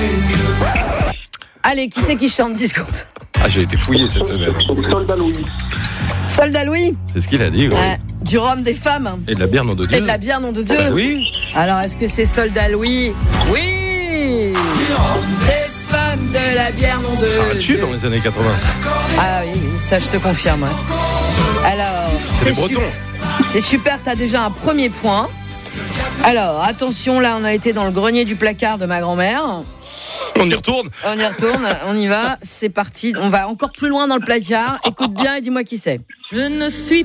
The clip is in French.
Allez, qui c'est qui chante 10 secondes? Ah, j'ai été fouillé cette semaine. Soldat Louis. Soldat Louis. C'est ce qu'il a dit, ouais. Du rhum des femmes. Et de la bière, nom de Dieu. Et de la bière, nom de Dieu. Oui. Alors, est-ce que c'est Soldat Louis? Oui. Du rhum des femmes, de la bière, nom de Dieu. Ça a tué dans les années 80. Ah oui, ça je te confirme. Alors, C'est les Bretons. C'est super, t'as déjà un premier point. Alors, attention, là, on a été dans le grenier du placard de ma grand-mère. On y retourne. On y retourne, on y va, c'est parti. On va encore plus loin dans le placard. Écoute bien et dis-moi qui c'est. Je ne suis